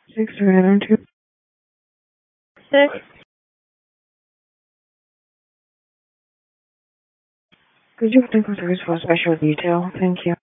6 6. Could you think of service for special detail? Thank you.